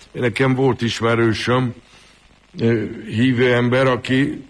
Nekem volt ismerősöm, hívő ember, aki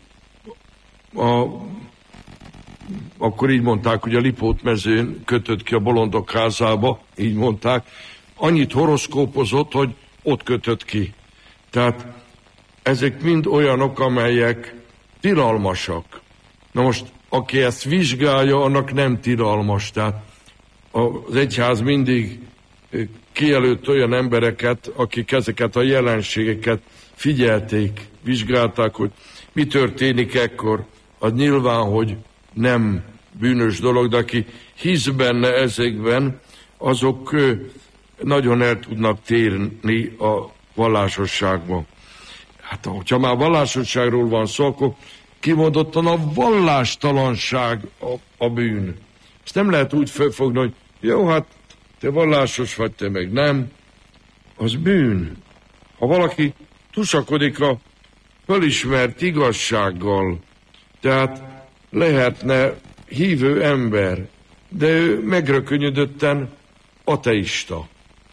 akkor így mondták, hogy a Lipótmezőn kötött ki a Bolondok házába, így mondták, annyit horoszkópozott, hogy ott kötött ki. Tehát ezek mind olyanok, amelyek tilalmasak. Na most, aki ezt vizsgálja, annak nem tilalmas. Tehát az egyház mindig kijelölt olyan embereket, akik ezeket a jelenségeket figyelték, vizsgálták, hogy mi történik ekkor. Az nyilván, hogy nem bűnös dolog, de aki hisz benne ezekben, azok nagyon el tudnak térni a vallásosságba. Hát, hogyha már vallásosságról van szó, akkor kimondottan a vallástalanság a bűn. Ezt nem lehet úgy felfogni, hogy jó, hát te vallásos vagy, te meg nem. Az bűn. Ha valaki tusakodik a fölismert igazsággal, tehát lehetne hívő ember, de ő megrökönyödötten ateista.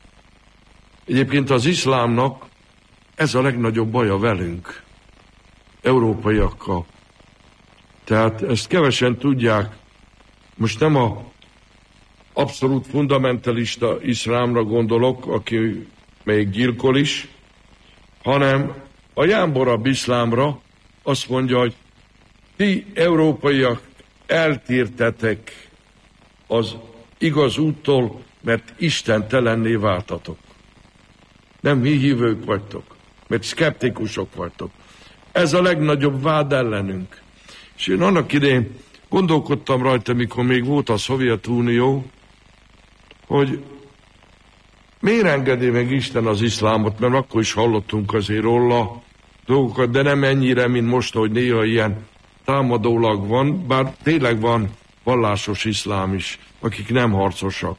Egyébként az iszlámnak ez a legnagyobb baja velünk, európaiakkal. Tehát ezt kevesen tudják. Most nem a abszolút fundamentalista iszlámra gondolok, aki még gyilkol is, hanem a jámborabb iszlámra azt mondja, hogy ti európaiak eltértetek az igaz úttól, mert istentelenné váltatok. Nem hívők vagytok, mert szkeptikusok vagytok. Ez a legnagyobb vád ellenünk. És én annak idején gondolkodtam rajta, mikor még volt a Szovjetunió, hogy miért engedi meg Isten az iszlámot, mert akkor is hallottunk azért róla dolgokat, de nem ennyire, mint most, hogy néha ilyen támadólag van, bár tényleg van vallásos iszlám is, akik nem harcosak.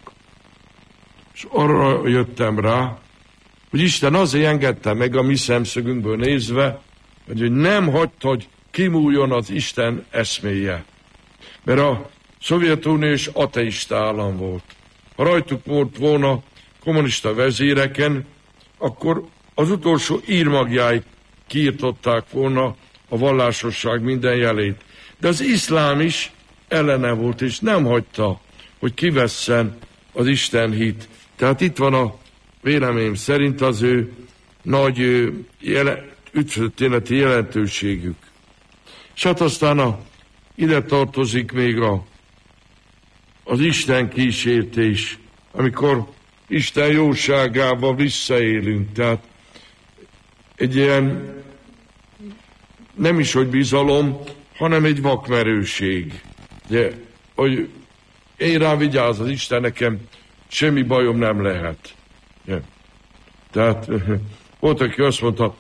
És arra jöttem rá, hogy Isten azért engedte meg a mi szemszögünkből nézve, hogy nem hagyta, hogy kimúljon az Isten eszméje. Mert a Szovjetunió is ateista állam volt. Ha rajtuk volt volna kommunista vezéreken, akkor az utolsó írmagjáig kiirtották volna a vallásosság minden jelét. De az iszlám is ellene volt, és nem hagyta, hogy kivesszen az Isten hit. Tehát itt van a véleményem szerint az ő nagy üdvtörténeti jelentőségük. És hát aztán ide tartozik még az Isten kísértés, amikor Isten jóságába visszaélünk. Tehát egy ilyen nem is, hogy bizalom, hanem egy vakmerőség. De, hogy én rá vigyázz az Isten, nekem semmi bajom nem lehet. Ja. Tehát volt, aki azt mondta,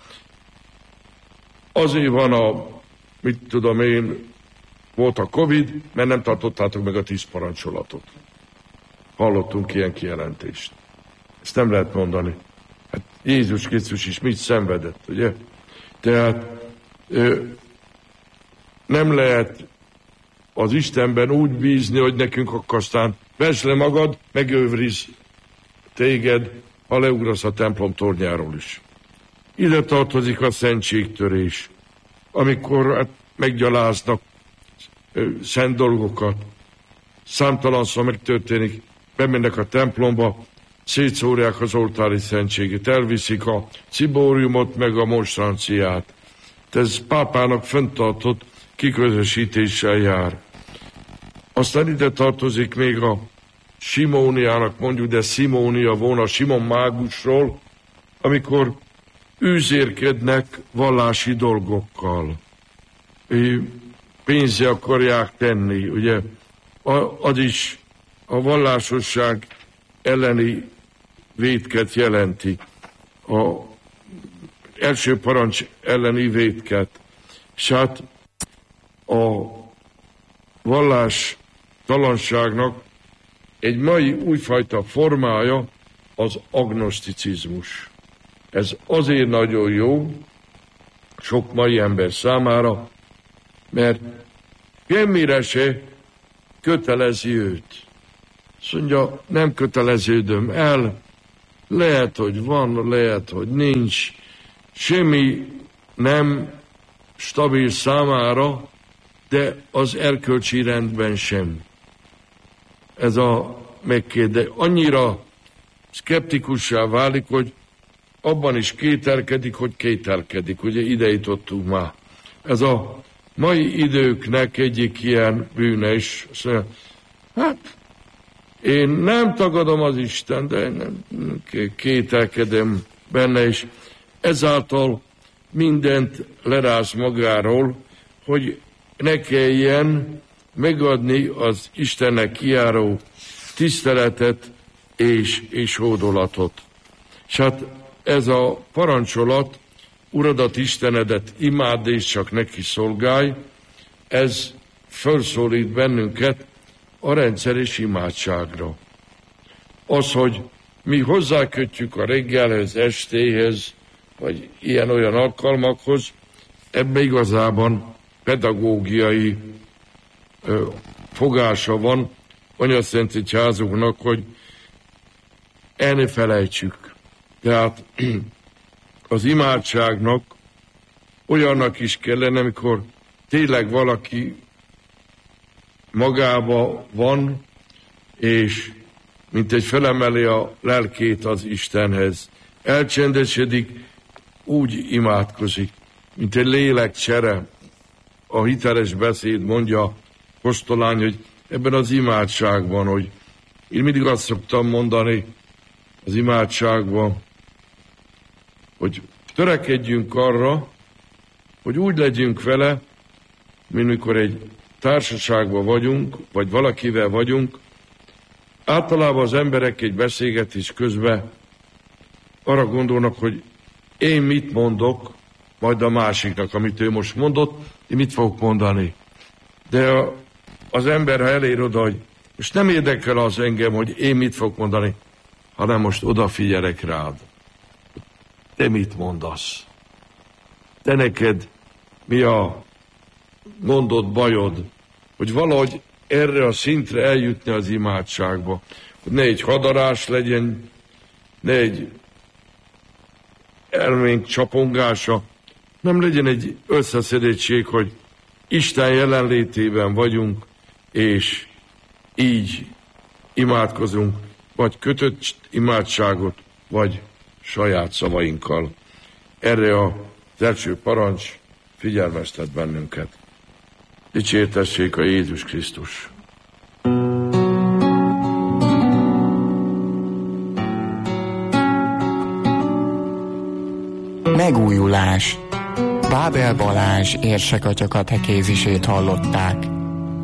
azért van mit tudom én, volt a Covid, mert nem tartottátok meg a 10 parancsolatot. Hallottunk ilyen kijelentést. Ezt nem lehet mondani. Hát Jézus Krisztus is mit szenvedett, ugye? Tehát nem lehet az Istenben úgy bízni, hogy nekünk akkor aztán vesd le magad, megővriz téged, ha leugrasz a templom tornyáról is. Ide tartozik a szentségtörés, amikor hát, meggyaláznak szent dolgokat. Számtalanszor megtörténik, bemennek a templomba, szétszórják az oltári szentséget, elviszik a cibóriumot, meg a monstranciát. Ez pápának fenntartott kiközösítéssel jár. Aztán ide tartozik még a Simóniának mondjuk, de Simónia volna Simon mágusról, amikor üzérkednek vallási dolgokkal. Pénzé akarják tenni, ugye? Az is a vallásosság elleni vétket jelenti. A első parancs elleni vétket. És hát a vallástalanságnak egy mai újfajta formája az agnoszticizmus. Ez azért nagyon jó sok mai ember számára, mert semmire se kötelezi őt. Azt mondja, nem köteleződöm el, Lehet, hogy van, lehet, hogy nincs. Semmi nem stabil számára, de az erkölcsi rendben sem. Ez a megkérdés. Annyira szkeptikussá válik, hogy abban is kételkedik, hogy kételkedik. Ugye ide jutottunk már. Ez a mai időknek egyik ilyen bűne is. Hát, én nem tagadom az Isten, de nem kételkedem benne, és ezáltal mindent leráz magáról, hogy ne kelljen megadni az Istennek kijáró tiszteletet és hódolatot. És hát ez a parancsolat, Uradat, Istenedet imádd és csak neki szolgálj, ez felszólít bennünket a rendszeres imádságra. Az, hogy mi hozzákötjük a reggelhez, estéhez, vagy ilyen-olyan alkalmakhoz, ebbe igazában pedagógiai fogása van Anyaszent Egyházunknak, hogy el ne felejtsük. Tehát az imádságnak olyannak is kellene, amikor tényleg valaki magába van, és mint egy felemeli a lelkét az Istenhez. Elcsendesedik, úgy imádkozik, mint egy lélekcsere. A hiteles beszéd mondja Kostolány, hogy ebben az imádságban, hogy én mindig azt szoktam mondani az imádságban, hogy törekedjünk arra, hogy úgy legyünk vele, mint mikor egy társaságban vagyunk, vagy valakivel vagyunk. Általában az emberek egy beszélgetés közben arra gondolnak, hogy én mit mondok, majd a másiknak, amit ő most mondott, én mit fogok mondani. De az ember, ha elér oda, hogy most nem érdekel az engem, hogy én mit fogok mondani, hanem most odafigyelek rád. Te mit mondasz? Te neked mi a gondod, bajod? Hogy valahogy erre a szintre eljutni az imádságba. Hogy ne egy hadarás legyen, ne egy elménk csapongása, nem legyen egy összeszedettség, hogy Isten jelenlétében vagyunk, és így imádkozunk, vagy kötött imádságot, vagy saját szavainkkal. Erre az első parancs figyelmeztet bennünket. Dicsértessék a Jézus Krisztus! Megújulás. Bábel Balázs érsek atya katekézisét hallották.